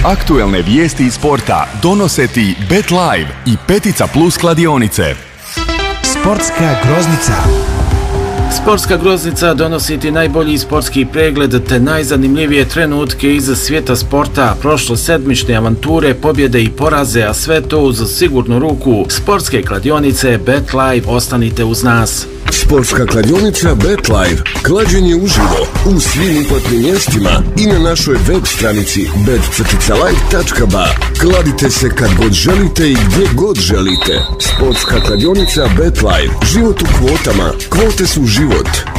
Aktuelne vijesti iz sporta donose ti Bet Live i Petica Plus kladionice. Sportska groznica. Sportska groznica donosi ti najbolji sportski pregled te najzanimljivije trenutke iz svijeta sporta, prošlosedmične avanture, pobjede i poraze, a sve to uz sigurnu ruku sportske kladionice Bet Live. Ostanite uz nas. Sportska kladionica Bet Live. Klađenje uživo u svim uplatnim mjestima i na našoj web stranici bet-live.ba. Kladite se kad god želite i gdje god želite. Sportska kladionica Bet Live. Život u kvotama. Kvote su život.